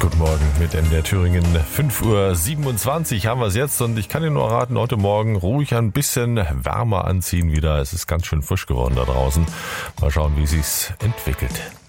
Guten Morgen mit MDR Thüringen. 5:27 Uhr haben wir es jetzt und ich kann Ihnen nur raten, heute Morgen ruhig ein bisschen wärmer anziehen wieder. Es ist ganz schön frisch geworden da draußen. Mal schauen, wie es sich entwickelt.